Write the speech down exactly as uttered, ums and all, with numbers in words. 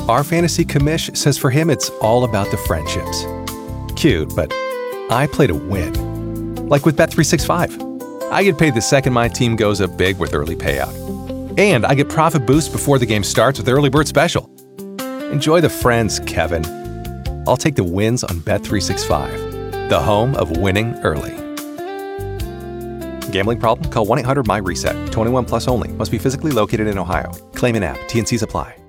Our fantasy commish says for him it's all about the friendships. Cute, but I play to win. Like with Bet three sixty-five. I get paid the second my team goes up big with early payout. And I get profit boost before the game starts with Early Bird Special. Enjoy the friends, Kevin. I'll take the wins on Bet three sixty-five, the home of winning early. Gambling problem? Call one eight hundred M Y RESET. twenty-one plus only. Must be physically located in Ohio. Claim in app. T N Cs apply.